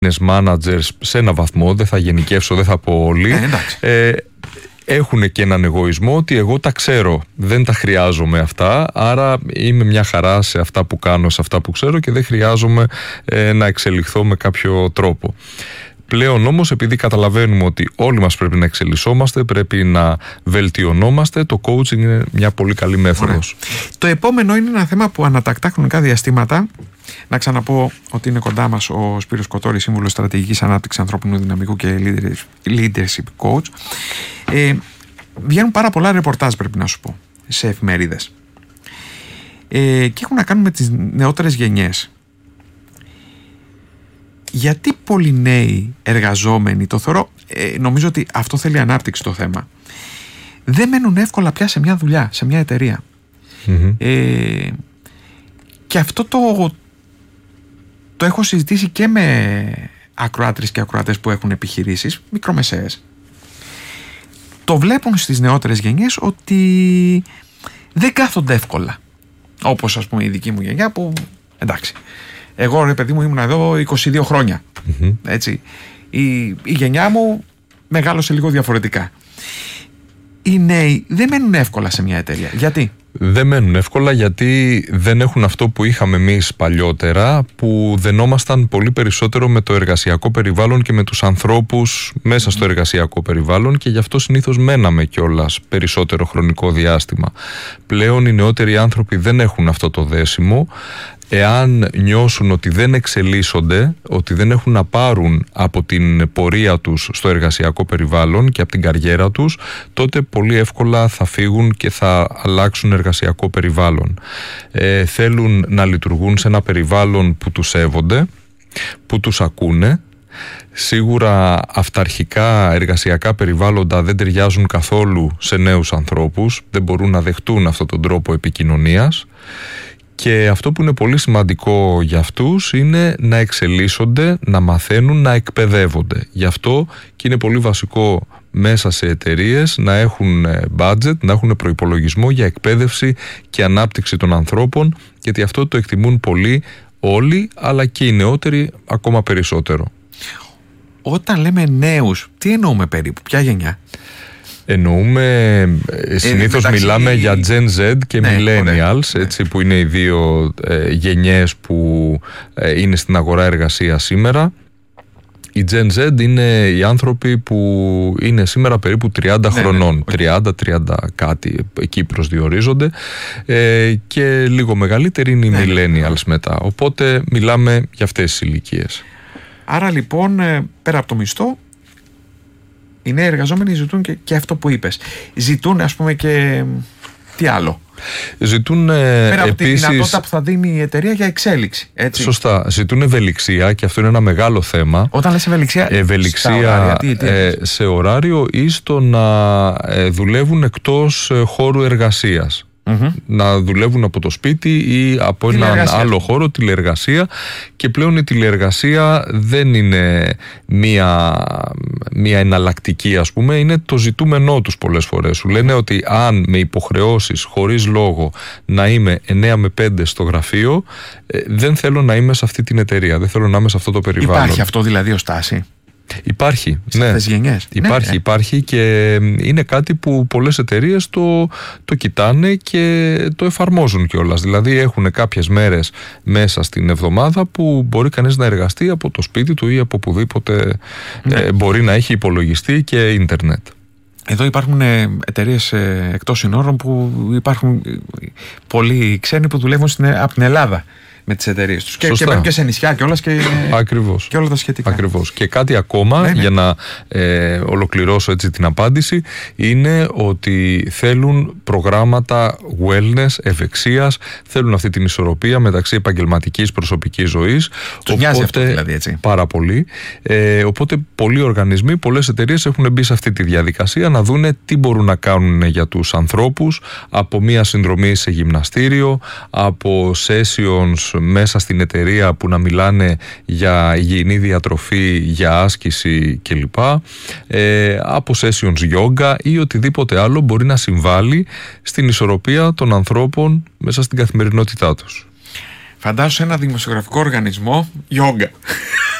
managers σε ένα βαθμό, δεν θα γενικεύσω, δεν θα πω όλοι, έχουν και έναν εγωισμό ότι εγώ τα ξέρω, δεν τα χρειάζομαι αυτά, άρα είμαι μια χαρά σε αυτά που κάνω, σε αυτά που ξέρω και δεν χρειάζομαι να εξελιχθώ με κάποιο τρόπο. Πλέον όμως, επειδή καταλαβαίνουμε ότι όλοι μας πρέπει να εξελισσόμαστε, πρέπει να βελτιωνόμαστε, το coaching είναι μια πολύ καλή μέθοδος. Το επόμενο είναι ένα θέμα που ανατακτά χρονικά διαστήματα. Να ξαναπώ ότι είναι κοντά μας ο Σπύρος Κοτώρης, σύμβουλος στρατηγικής ανάπτυξης ανθρώπινου δυναμικού και leadership coach. Βγαίνουν πάρα πολλά ρεπορτάζ, πρέπει να σου πω, σε εφημερίδες. Και έχουν να κάνουν με τις νεότερες γενιές. Γιατί πολλοί νέοι εργαζόμενοι, το θεωρώ, νομίζω ότι αυτό θέλει ανάπτυξη το θέμα, δεν μένουν εύκολα πια σε μια δουλειά, σε μια εταιρεία. Και αυτό το έχω συζητήσει και με ακροάτρες και ακροατές που έχουν επιχειρήσεις, μικρομεσαίες. Το βλέπουν στις νεότερες γενιές ότι δεν κάθονται εύκολα. Όπως ας πούμε η δική μου γενιά που, εντάξει, εγώ ρε παιδί μου ήμουν εδώ 22 χρόνια. Έτσι. Η γενιά μου μεγάλωσε λίγο διαφορετικά. Οι νέοι δεν μένουν εύκολα σε μια εταιρεία. Γιατί? Δεν μένουν εύκολα γιατί δεν έχουν αυτό που είχαμε εμείς παλιότερα, που δενόμασταν πολύ περισσότερο με το εργασιακό περιβάλλον και με τους ανθρώπους μέσα στο εργασιακό περιβάλλον, και γι' αυτό συνήθως μέναμε κιόλας περισσότερο χρονικό διάστημα. Πλέον οι νεότεροι άνθρωποι δεν έχουν αυτό το δέσιμο. Εάν νιώσουν ότι δεν εξελίσσονται, ότι δεν έχουν να πάρουν από την πορεία τους στο εργασιακό περιβάλλον και από την καριέρα τους, τότε πολύ εύκολα θα φύγουν και θα αλλάξουν εργασιακό περιβάλλον. Θέλουν να λειτουργούν σε ένα περιβάλλον που τους σέβονται, που τους ακούνε. Σίγουρα αυταρχικά εργασιακά περιβάλλοντα δεν ταιριάζουν καθόλου σε νέους ανθρώπους, δεν μπορούν να δεχτούν αυτόν τον τρόπο επικοινωνίας. Και αυτό που είναι πολύ σημαντικό για αυτούς είναι να εξελίσσονται, να μαθαίνουν, να εκπαιδεύονται. Γι' αυτό και είναι πολύ βασικό μέσα σε εταιρείες να έχουν budget, να έχουν προϋπολογισμό για εκπαίδευση και ανάπτυξη των ανθρώπων, γιατί αυτό το εκτιμούν πολύ όλοι, αλλά και οι νεότεροι ακόμα περισσότερο. Όταν λέμε νέους, τι εννοούμε περίπου, ποια γενιά? Εννοούμε, συνήθως μιλάμε για Gen Z και Millennials, έτσι, που είναι οι δύο γενιές που είναι στην αγορά εργασίας σήμερα. Η Gen Z είναι οι άνθρωποι που είναι σήμερα περίπου 30 χρονών, 30 κάτι, εκεί προσδιορίζονται, και λίγο μεγαλύτεροι είναι οι Millennials μετά. Οπότε μιλάμε για αυτές τις ηλικίες. Άρα λοιπόν, πέρα από το μισθό, οι νέοι εργαζόμενοι ζητούν και αυτό που είπες. Ζητούν, ας πούμε, και τι άλλο? Ζητούν πέρα από επίσης, τη δυνατότητα που θα δίνει η εταιρεία για εξέλιξη. Έτσι. Σωστά. Ζητούν ευελιξία, και αυτό είναι ένα μεγάλο θέμα. Όταν λες ευελιξία ωράρια, σε ωράριο ή στο να δουλεύουν εκτός χώρου εργασίας. Να δουλεύουν από το σπίτι ή από έναν άλλο χώρο, τηλεεργασία. Και πλέον η τηλεεργασία δεν είναι μία εναλλακτική, ας πούμε, είναι το ζητούμενό τους πολλές φορές. Σου λένε ότι αν με υποχρεώσεις χωρίς λόγο να είμαι 9 με 5 στο γραφείο, δεν θέλω να είμαι σε αυτή την εταιρεία, δεν θέλω να είμαι σε αυτό το περιβάλλον. Υπάρχει αυτό δηλαδή ως τάση? Υπάρχει, γενιές. Υπάρχει και είναι κάτι που πολλές εταιρείες το κοιτάνε και το εφαρμόζουν κιόλας. Δηλαδή έχουν κάποιες μέρες μέσα στην εβδομάδα που μπορεί κανείς να εργαστεί από το σπίτι του ή από οπουδήποτε μπορεί να έχει υπολογιστή και ίντερνετ. Εδώ υπάρχουν εταιρείες εκτός συνόρων που υπάρχουν πολλοί ξένοι που δουλεύουν από την Ελλάδα με τις εταιρείες τους. Και μπαίνουν και σε νησιά κιόλας και όλα τα σχετικά. Ακριβώς. Και κάτι ακόμα για να ολοκληρώσω έτσι την απάντηση, είναι ότι θέλουν προγράμματα wellness, ευεξίας, θέλουν αυτή την ισορροπία μεταξύ επαγγελματικής προσωπικής ζωής. Τους νοιάζει αυτό δηλαδή, έτσι? Πάρα πολύ. Οπότε πολλοί οργανισμοί, πολλές εταιρείες έχουν μπει σε αυτή τη διαδικασία να δούνε τι μπορούν να κάνουν για τους ανθρώπους, από μία συνδρομή σε γυμναστήριο, από sessions μέσα στην εταιρεία που να μιλάνε για υγιεινή διατροφή, για άσκηση κλπ, από sessions yoga ή οτιδήποτε άλλο μπορεί να συμβάλλει στην ισορροπία των ανθρώπων μέσα στην καθημερινότητά τους. Φαντάσου ένα δημοσιογραφικό οργανισμό yoga.